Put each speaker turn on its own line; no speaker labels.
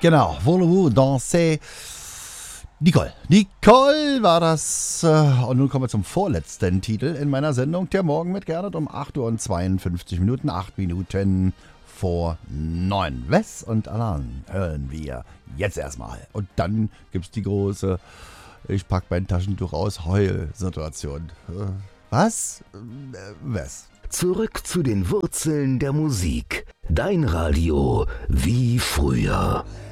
Genau, Voulez-vous danser? Nicole. Nicole war das. Und nun kommen wir zum vorletzten Titel in meiner Sendung. Der Morgen mit Gernot um 8 Uhr und 52 Minuten, 8 Minuten vor 9. Wes und Alan hören wir jetzt erstmal. Und dann gibt's die große, ich pack mein Taschentuch aus, Heul-Situation. Was? Wes?
Zurück zu den Wurzeln der Musik. Dein Radio wie früher.